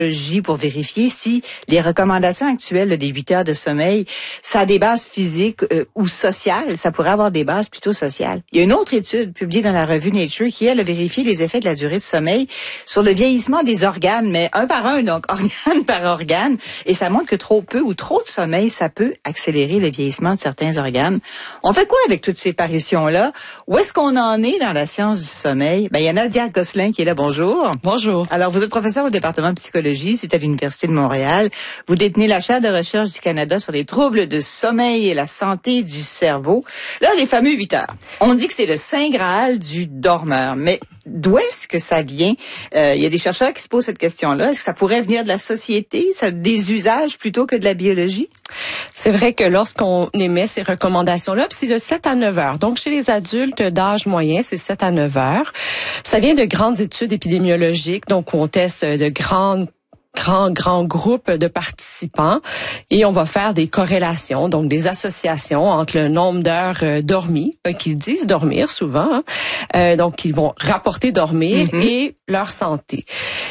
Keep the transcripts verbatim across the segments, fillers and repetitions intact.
pour vérifier si les recommandations actuelles des huit heures de sommeil, ça a des bases physiques euh, ou sociales. Ça pourrait avoir des bases plutôt sociales. Il y a une autre étude publiée dans la revue Nature qui, elle, a vérifié les effets de la durée de sommeil sur le vieillissement des organes, mais un par un, donc organe par organe. Et ça montre que trop peu ou trop de sommeil, ça peut accélérer le vieillissement de certains organes. On fait quoi avec toutes ces paritions-là? Où est-ce qu'on en est dans la science du sommeil? Ben, il y a Nadia Gosselin qui est là. Bonjour. Bonjour. Alors, vous êtes professeur au département de psychologie. C'est à l'Université de Montréal. Vous détenez la chaire de recherche du Canada sur les troubles de sommeil et la santé du cerveau. Là, les fameux huit heures. On dit que c'est le saint graal du dormeur. Mais d'où est-ce que ça vient? Euh, il y a des chercheurs qui se posent cette question-là. Est-ce que ça pourrait venir de la société, ça, des usages plutôt que de la biologie? C'est vrai que lorsqu'on émet ces recommandations-là, c'est de sept à neuf heures. Donc, chez les adultes d'âge moyen, c'est sept à neuf heures. Ça vient de grandes études épidémiologiques, donc on teste de grandes grand, grand groupe de participants et on va faire des corrélations, donc des associations entre le nombre d'heures euh, dormies, euh, qu'ils disent dormir souvent, hein, euh, donc ils vont rapporter dormir mm-hmm. et leur santé.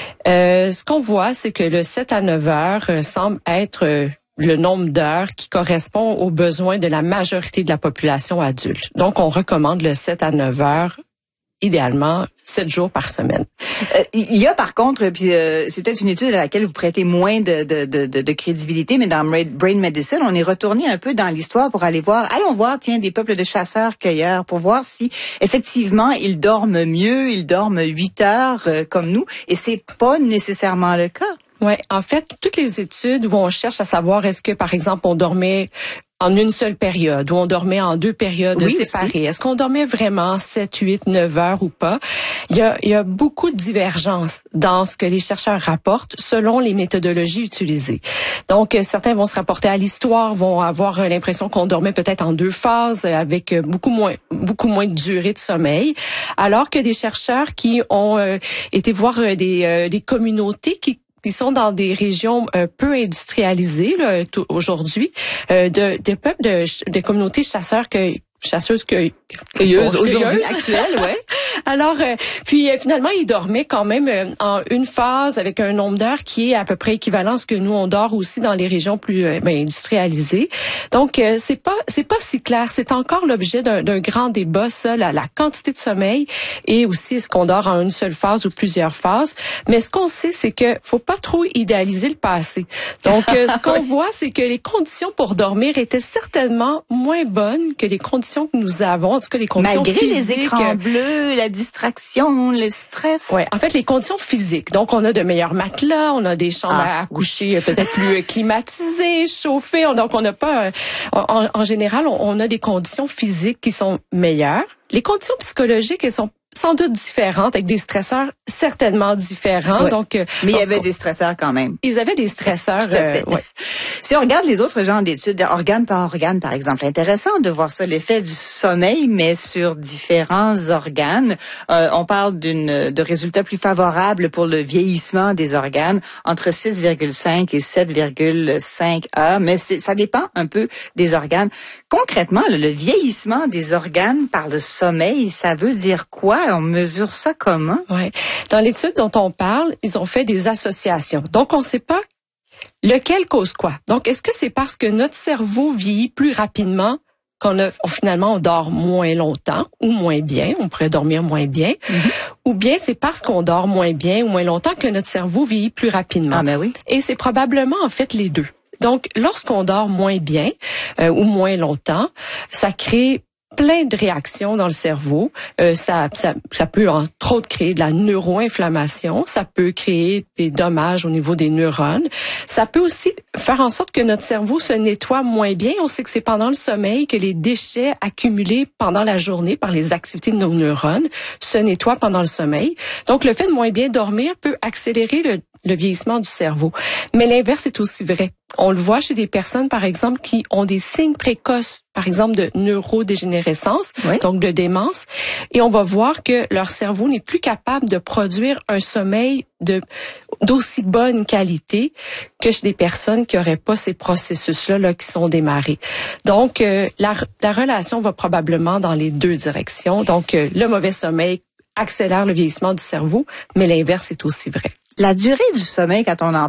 Euh, ce qu'on voit, c'est que le sept à neuf heures euh, semble être euh, le nombre d'heures qui correspond aux besoins de la majorité de la population adulte. Donc, on recommande le sept à neuf heures idéalement sept jours par semaine. Euh, il y a par contre, puis euh, c'est peut-être une étude à laquelle vous prêtez moins de, de, de, de crédibilité, mais dans Brain Medicine, on est retourné un peu dans l'histoire pour aller voir, allons voir, tiens, des peuples de chasseurs-cueilleurs, pour voir si effectivement ils dorment mieux, ils dorment huit heures euh, comme nous, et c'est pas nécessairement le cas. Ouais, en fait, toutes les études où on cherche à savoir est-ce que, par exemple, on dormait en une seule période, ou on dormait en deux périodes oui, séparées. Aussi. Est-ce qu'on dormait vraiment sept, huit, neuf heures ou pas? Il y a, il y a beaucoup de divergences dans ce que les chercheurs rapportent selon les méthodologies utilisées. Donc, certains vont se rapporter à l'histoire, vont avoir l'impression qu'on dormait peut-être en deux phases avec beaucoup moins, beaucoup moins de durée de sommeil, alors que des chercheurs qui ont euh, été voir des, euh, des communautés qui Ils sont dans des régions euh, peu industrialisées là, tout, aujourd'hui, euh, de, de peuples, de, de communautés chasseurs que chasseuses que cueilleuses aujourd'hui actuelles, ouais. Alors euh, puis euh, finalement ils dormaient quand même euh, en une phase avec un nombre d'heures qui est à peu près équivalent à ce que nous on dort aussi dans les régions plus euh, ben, industrialisées. Donc euh, c'est pas c'est pas si clair, c'est encore l'objet d'un, d'un grand débat ça, la, la quantité de sommeil et aussi est-ce qu'on dort en une seule phase ou plusieurs phases. Mais ce qu'on sait c'est que faut pas trop idéaliser le passé. Donc euh, ce qu'on voit c'est que les conditions pour dormir étaient certainement moins bonnes que les conditions que nous avons, en tout cas les conditions Malgré physiques. Malgré les écrans bleus, la distraction, le stress. Ouais, en fait les conditions physiques. Donc on a de meilleurs matelas, on a des chambres ah, à coucher oui. peut-être plus climatisées, chauffées. Donc on n'a pas, en, en général, on, on a des conditions physiques qui sont meilleures. Les conditions psychologiques, elles sont sans doute différentes, avec des stresseurs certainement différents. Ouais. Donc, mais il y avait des stresseurs quand même. Ils avaient des stresseurs. Euh, ouais. Si on regarde les autres genres d'études, organe par organe, par exemple, intéressant de voir ça, l'effet du sommeil, mais sur différents organes. Euh, on parle d'une de résultats plus favorables pour le vieillissement des organes, entre six virgule cinq et sept virgule cinq heures, mais c'est, ça dépend un peu des organes. Concrètement, le, le vieillissement des organes par le sommeil, ça veut dire quoi? On mesure ça comment? Ouais. Dans l'étude dont on parle, ils ont fait des associations. Donc, on ne sait pas lequel cause quoi. Donc, est-ce que c'est parce que notre cerveau vieillit plus rapidement qu'on a, on, finalement, on dort moins longtemps ou moins bien, on pourrait dormir moins bien, mm-hmm. ou bien c'est parce qu'on dort moins bien ou moins longtemps que notre cerveau vieillit plus rapidement. Ah, ben oui. Et c'est probablement, en fait, les deux. Donc, lorsqu'on dort moins bien euh, ou moins longtemps, ça crée plein de réactions dans le cerveau. Euh, ça, ça, ça peut entre autres créer de la neuroinflammation. Ça peut créer des dommages au niveau des neurones. Ça peut aussi faire en sorte que notre cerveau se nettoie moins bien. On sait que c'est pendant le sommeil que les déchets accumulés pendant la journée par les activités de nos neurones se nettoient pendant le sommeil. Donc, le fait de moins bien dormir peut accélérer le le vieillissement du cerveau. Mais l'inverse est aussi vrai. On le voit chez des personnes, par exemple, qui ont des signes précoces, par exemple de neurodégénérescence, oui. donc de démence, et on va voir que leur cerveau n'est plus capable de produire un sommeil de d'aussi bonne qualité que chez des personnes qui n'auraient pas ces processus-là là, qui sont démarrés. Donc, euh, la, la relation va probablement dans les deux directions. Donc, euh, le mauvais sommeil accélère le vieillissement du cerveau, mais l'inverse est aussi vrai. La durée du sommeil, quand on en